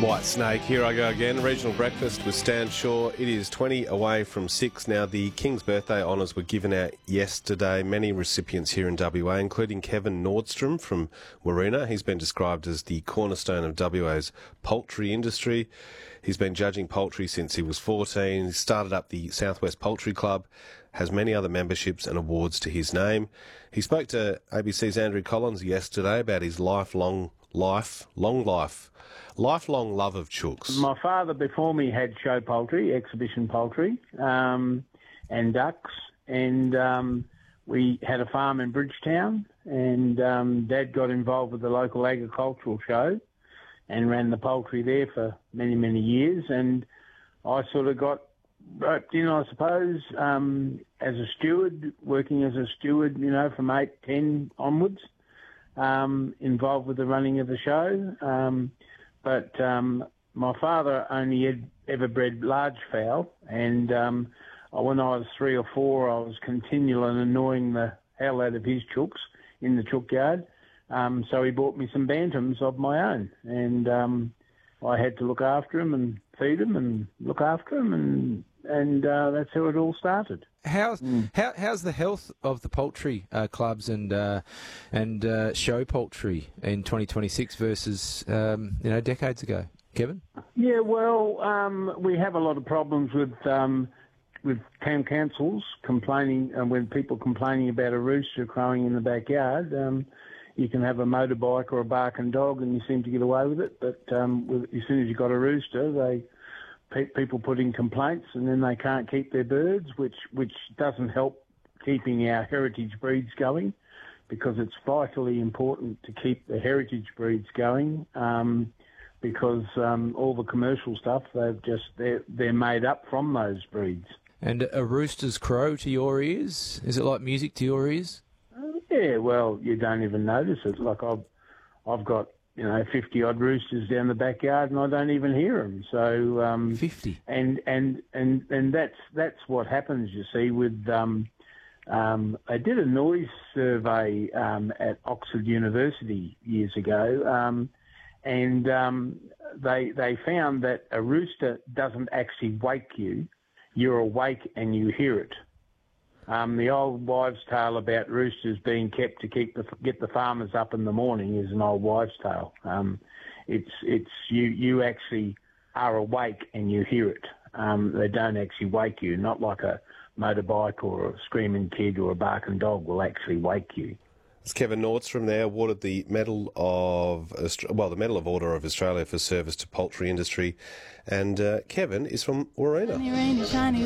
White Snake, here I go again. Regional breakfast with Stan Shaw. It is 20 away from 6 now. The King's Birthday honours were given out yesterday. Many recipients here in WA, including Kevin Nordstrom from Warina. He's been described as the cornerstone of WA's poultry industry. He's been judging poultry since he was 14. He started up the Southwest Poultry Club, has many other memberships and awards to his name. He spoke to ABC's Andrew Collins yesterday about his lifelong love of chooks. My father before me had show poultry, exhibition poultry, and ducks, and we had a farm in Bridgetown, and Dad got involved with the local agricultural show and ran the poultry there for many, many years, and I sort of got roped in, I suppose, as a steward, working as a steward, from 8, 10 onwards, involved with the running of the show. But my father only had ever bred large fowl, and when I was 3 or 4, I was continually annoying the hell out of his chooks in the chook yard. So he bought me some bantams of my own, and I had to look after them and feed them and look after them, and that's how it all started. How's the health of the poultry clubs and show poultry in 2026 versus decades ago, Kevin? Yeah, well, we have a lot of problems with town councils complaining, when people complaining about a rooster crowing in the backyard. You can have a motorbike or a barking dog and you seem to get away with it, but as soon as you've got a rooster, people put in complaints and then they can't keep their birds, which doesn't help keeping our heritage breeds going, because it's vitally important to keep the heritage breeds going, because all the commercial stuff, they're made up from those breeds. And a rooster's crow to your ears? Is it like music to your ears? Yeah, well, you don't even notice it. Like I've got 50 odd roosters down the backyard, and I don't even hear them. So 50, and that's what happens. You see, with I did a noise survey at Oxford University years ago, and they found that a rooster doesn't actually wake you. You're awake and you hear it. The old wives' tale about roosters being kept to get the farmers up in the morning is an old wives' tale. It's you actually are awake and you hear it. They don't actually wake you, not like a motorbike or a screaming kid or a barking dog will actually wake you. It's Kevin Nordstrom there, awarded the Medal of Order of Australia for service to poultry industry, and Kevin is from Warina.